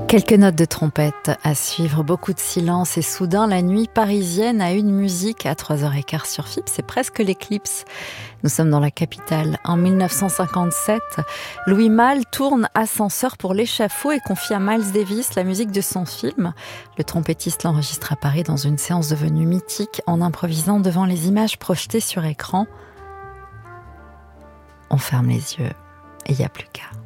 Quelques notes de trompette à suivre, beaucoup de silence et soudain la nuit parisienne a une musique à 3h15 sur FIP, c'est presque l'éclipse. Nous sommes dans la capitale. En 1957, Louis Malle tourne Ascenseur pour l'échafaud et confie à Miles Davis la musique de son film. Le trompettiste l'enregistre à Paris dans une séance devenue mythique en improvisant devant les images projetées sur écran. On ferme les yeux et il n'y a plus qu'à.